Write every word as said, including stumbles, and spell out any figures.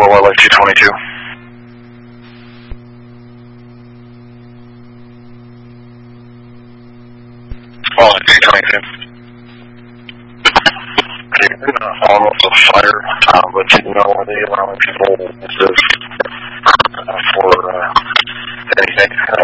L L A two twenty-two. L L A two twenty-two. Okay, uh, almost a fire, uh, but you know, are they allowing people this uh, for uh, anything? Uh,